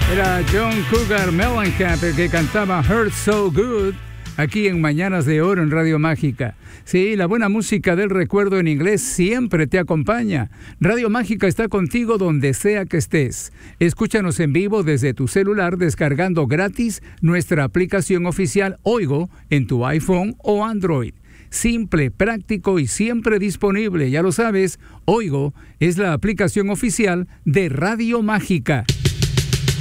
Era John Cougar Mellencamp el que cantaba Hurt So Good aquí en Mañanas de Oro en Radio Mágica. Sí, la buena música del recuerdo en inglés siempre te acompaña. Radio Mágica está contigo donde sea que estés. Escúchanos en vivo desde tu celular descargando gratis nuestra aplicación oficial Oigo en tu iPhone o Android. Simple, práctico y siempre disponible. Ya lo sabes, Oigo es la aplicación oficial de Radio Mágica.